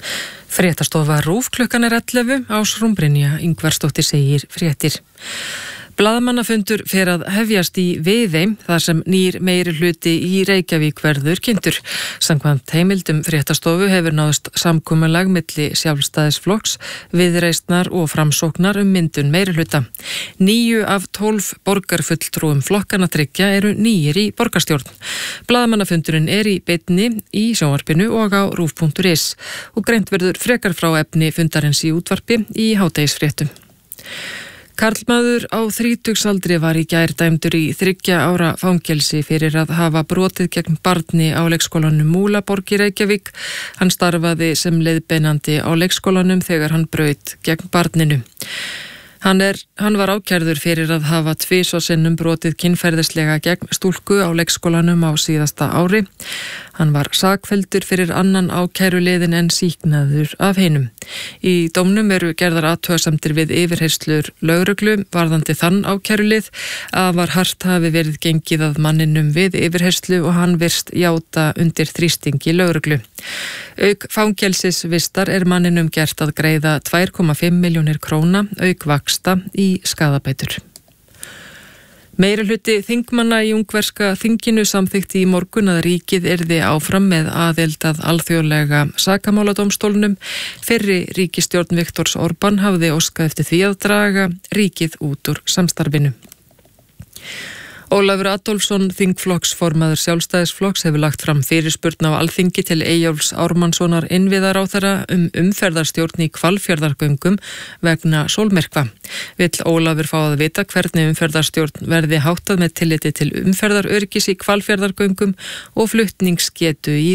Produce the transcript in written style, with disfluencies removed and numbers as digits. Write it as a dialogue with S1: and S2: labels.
S1: Fréttastofa RÚV klukkan 11 Ásrún Brynja Ingvarsdóttir segir fréttir. Blaðamannafundur fer að hefjast í Viðey þar sem nýr meiri hluti í Reykjavík verður kynntur. Samkvæmt heimildum fréttastofu hefur náðst samkomulag milli Sjálfstæðisflokks, Viðreisnar og Framsóknar myndun meiri hluta. 9 af 12 borgarfulltrúum flokkana þriggja eru nýir í borgarstjórn. Blaðamannafundurinn er í beinni í sjónvarpinu og á rúv.is og greint verður frekar frá efni fundarins í útvarpi í hádegisfréttum. Karlmaður á 30-aldri var í gær dæmdur í 3 ára fangelsi fyrir að hafa brotið gegn barni á leikskólanum Múlaborg í Reykjavík. Hann starfaði sem leiðbeinandi á leikskólanum þegar hann braut gegn barninu. Hann var ákærður fyrir að hafa 2 sinnum brotið kynferðislega gegn stúlku á leikskólanum á síðasta ári. Hann var sakfelldur fyrir annan ákæruliðin en sýknaður af hinum. Í dómnum eru gerðar athugasemdir við yfirheyrslur lögreglu varðandi þann ákærulið að var hart hafi verið gengið að manninum við yfirheyrslu og hann virst játa undir þrýstingi lögreglu. Auk fangelsisvistar er manninum gert að greiða 2,5 milljónir króna auk vaxta í skaðabætur. Meirihluti þingmanna í ungverska þinginu samþykkti í morgun að ríkið yrði áfram með aðild að alþjóðlega sakamáladómstólnum. Fyrri ríkisstjórn Viktors Orbán hafði óskað eftir því að draga ríkið út úr samstarfinu. Ólafur Adolfsson, þingflokksformaður Sjálfstæðisflokks, hefur lagt fram fyrirspurn á Alþingi til Eyjólfs Ármannssonar innviðaráðherra umferðarstjórn í Hvalfjarðargöngum vegna sólmyrkva. Vill Ólafur fá að vita hvernig umferðarstjórn verði háttað með tilliti til umferðaröryggis í Hvalfjarðargöngum og flutningsgetu í